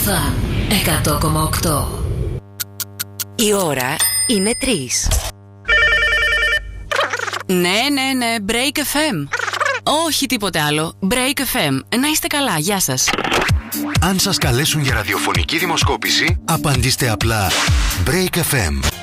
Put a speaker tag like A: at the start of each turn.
A: Αλφα 100,8.
B: Η ώρα είναι 3.
C: Ναι, Break FM. Όχι τίποτε άλλο. Break FM. Να είστε καλά, γεια σας.
D: Αν σας καλέσουν για ραδιοφωνική δημοσκόπηση, απαντήστε απλά Break FM.